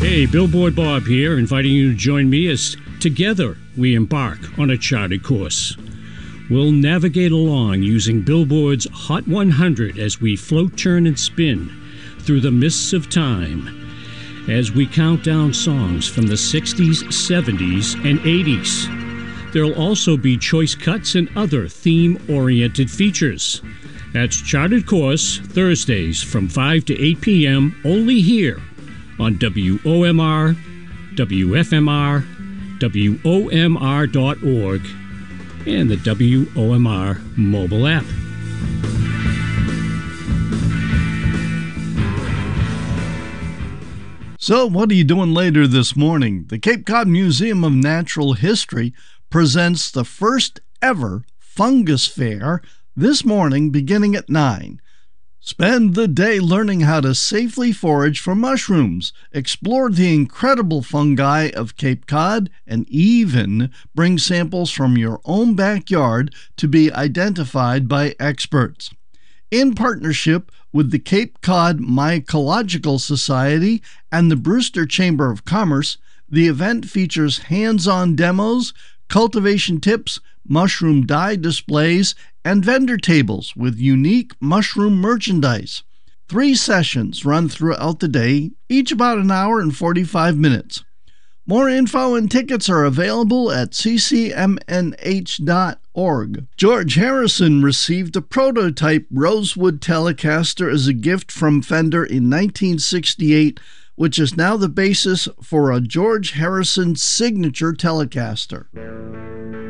Hey, Billboard Bob here, inviting you to join me as together we embark on a charted course. We'll navigate along using Billboard's Hot 100 as we float, turn, and spin through the mists of time as we count down songs from the 60s, 70s, and 80s. There'll also be choice cuts and other theme-oriented features. That's Charted Course, Thursdays from 5 to 8 p.m. only here on WOMR, WFMR, WOMR.org, and the WOMR mobile app. So, what are you doing later this morning? The Cape Cod Museum of Natural History presents the first ever fungus fair this morning beginning at 9. Spend the day learning how to safely forage for mushrooms, explore the incredible fungi of Cape Cod, and even bring samples from your own backyard to be identified by experts. In partnership with the Cape Cod Mycological Society and the Brewster Chamber of Commerce, the event features hands-on demos, cultivation tips, mushroom dye displays, and vendor tables with unique mushroom merchandise. 3 sessions run throughout the day, each about an hour and 45 minutes. More info and tickets are available at ccmnh.org. George Harrison received a prototype Rosewood Telecaster as a gift from Fender in 1968, which is now the basis for a George Harrison signature Telecaster.